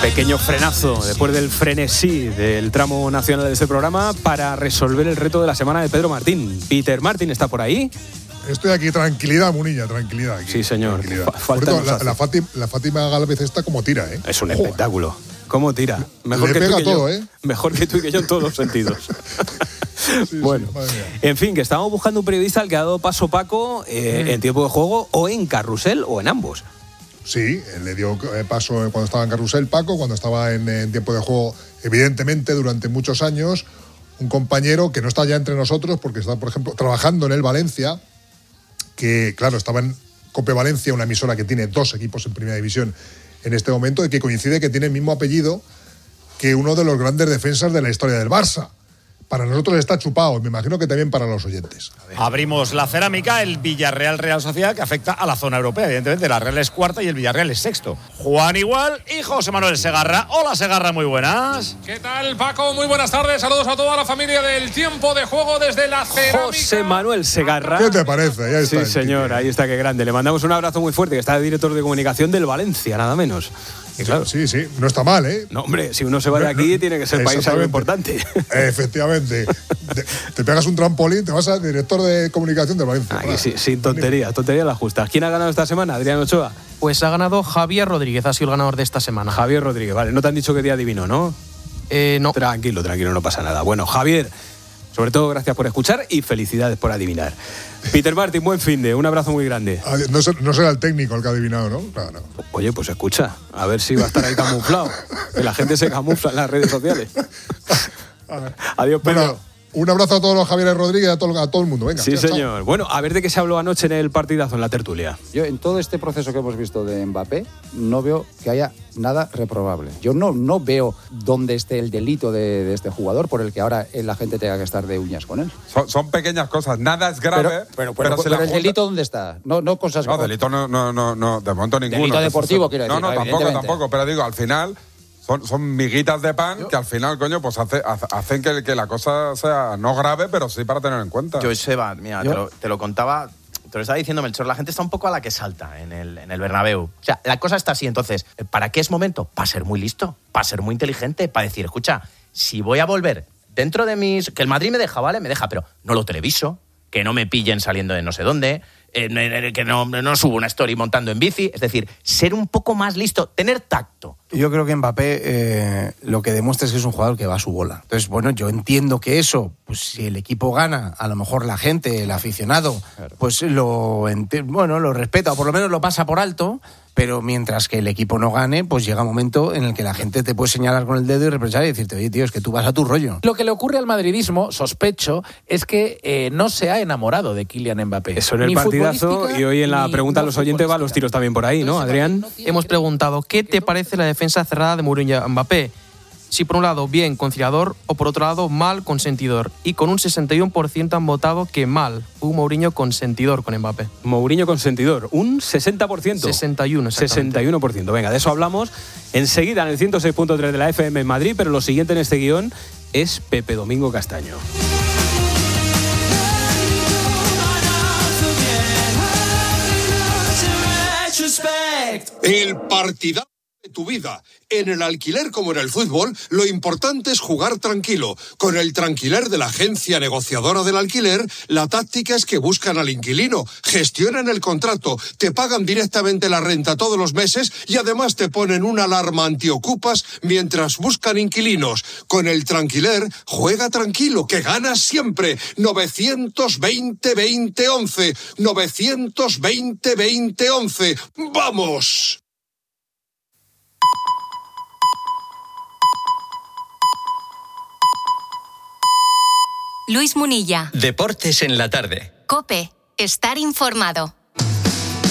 Pequeño frenazo después del frenesí del tramo nacional de este programa para resolver el reto de la semana de Pedro Martín. Peter Martín está por ahí. Estoy aquí, tranquilidad, Munilla, tranquilidad. Aquí, sí, señor. La Fátima Gálvez está como tira, ¿eh? Es un espectáculo. ¿Cómo tira? Mejor que pega tú todo, ¿eh? Mejor que tú y que yo en todos los sentidos. Sí, bueno, en fin, que estábamos buscando un periodista al que ha dado paso Paco en tiempo de juego o en carrusel o en ambos. Sí, le dio paso cuando estaba en carrusel Paco, cuando estaba en tiempo de juego, evidentemente, durante muchos años, un compañero que no está ya entre nosotros porque está, por ejemplo, trabajando en el Valencia, que, claro, estaba en Cope Valencia, una emisora que tiene 2 equipos en Primera División en este momento, y que coincide que tiene el mismo apellido que uno de los grandes defensas de la historia del Barça. Para nosotros está chupado, me imagino que también para los oyentes. Abrimos la cerámica, el Villarreal Real Sociedad, que afecta a la zona europea. Evidentemente, la Real es cuarta y el Villarreal es sexto. Juan Igual y José Manuel Segarra. Hola, Segarra, muy buenas. ¿Qué tal, Paco? Muy buenas tardes. Saludos a toda la familia del tiempo de juego desde la cerámica. José Manuel Segarra. ¿Qué te parece? Ahí está, sí, señor, ahí está, qué grande. Le mandamos un abrazo muy fuerte, que está de director de comunicación del Valencia, nada menos. Y claro, sí, no está mal, ¿eh? No, hombre, si uno se va de aquí, tiene que ser país algo importante. Efectivamente. Te pegas un trampolín, te vas a director de comunicación de Valencia. Aquí sí, sin tontería las justas. ¿Quién ha ganado esta semana? Adrián Ochoa. Pues ha ganado Javier Rodríguez, ha sido el ganador de esta semana. Javier Rodríguez, vale. No te han dicho qué día adivino, ¿no? No. Tranquilo, no pasa nada. Bueno, Javier, sobre todo gracias por escuchar y felicidades por adivinar. Peter Martin, buen finde, un abrazo muy grande. No será el técnico el que ha adivinado, ¿no? No. Oye, pues escucha, a ver si va a estar ahí camuflado. Que la gente se camufla en las redes sociales. Adiós, Pedro. Bueno, un abrazo a todos los Javier Rodríguez y a todo el mundo. Venga. Sí, señor. Chao. Bueno, a ver de qué se habló anoche en el partidazo, en la tertulia. Yo, en todo este proceso que hemos visto de Mbappé, no veo que haya nada reprobable. Yo no veo dónde esté el delito de este jugador por el que ahora la gente tenga que estar de uñas con él. Son pequeñas cosas, nada es grave. Pero el delito, ¿dónde está? No cosas graves. No, delito no, de momento ninguno. Delito deportivo, quiero decir. No, tampoco, pero digo, al final son miguitas de pan que al final, coño, pues hacen que la cosa sea no grave, pero sí para tener en cuenta. Yo, Seba, mira, te lo contaba, te lo estaba diciendo Melchor, la gente está un poco a la que salta en el Bernabéu. O sea, la cosa está así, entonces, ¿para qué es momento? Para ser muy listo, para ser muy inteligente, para decir, escucha, si voy a volver dentro de mis... Que el Madrid me deja, ¿vale? Me deja, pero no lo televiso, que no me pillen saliendo de no sé dónde, que no subo una story montando en bici. Es decir, ser un poco más listo, tener tacto. Yo creo que Mbappé lo que demuestra es que es un jugador que va a su bola. Entonces, bueno, yo entiendo que eso, pues si el equipo gana, a lo mejor la gente, el aficionado, pues lo respeta o por lo menos lo pasa por alto, pero mientras que el equipo no gane, pues llega un momento en el que la gente te puede señalar con el dedo y reprochar y decirte, oye, tío, es que tú vas a tu rollo. Lo que le ocurre al madridismo, sospecho, es que no se ha enamorado de Kylian Mbappé. Eso en el partidazo, y hoy en la pregunta a los oyentes van los tiros también por ahí, ¿no, Adrián? Hemos preguntado, ¿qué te parece la defensa cerrada de Mourinho y Mbappé? Si por un lado bien conciliador o por otro lado mal consentidor. Y con un 61% han votado que mal. Un Mourinho consentidor con Mbappé. Mourinho consentidor, un 60%. 61%. Venga, de eso hablamos enseguida en el 106.3 de la FM en Madrid, pero lo siguiente en este guión es Pepe Domingo Castaño. El partidazo de tu vida. En el alquiler como en el fútbol, lo importante es jugar tranquilo. Con el Tranquiler de la agencia negociadora del alquiler, la táctica es que buscan al inquilino, gestionan el contrato, te pagan directamente la renta todos los meses y además te ponen una alarma antiocupas mientras buscan inquilinos. Con el Tranquiler, juega tranquilo, que ganas siempre. 920-2011. 920-2011. ¡Vamos! Luis Munilla. Deportes en la tarde. COPE. Estar informado.